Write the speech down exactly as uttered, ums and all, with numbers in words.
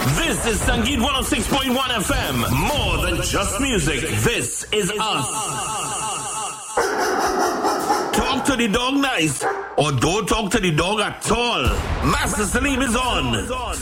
This is Sangeet one oh six point one F M. More than just music. This is us. Talk to the dog nice, or don't talk to the dog at all. Master Salim is on.